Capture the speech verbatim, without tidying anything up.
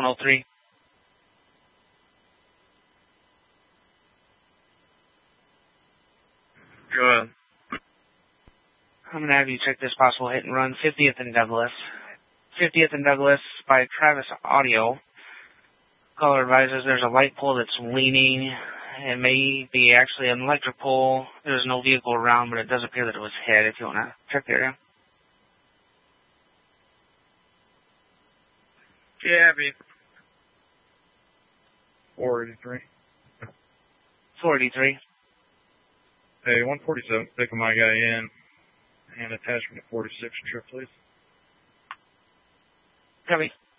one oh three. Go ahead. I'm going to have you check this possible hit and run, fiftieth and Douglas. fiftieth and Douglas by Travis Audio. Caller advises there's a light pole that's leaning. It may be actually an electric pole. There's no vehicle around, but it does appear that it was hit, if you want to check the area. Yeah, happy. four eighty-three. four eighty-three. Hey, one forty-seven, picking my guy in. And attachment to forty-six trip, please. Copy.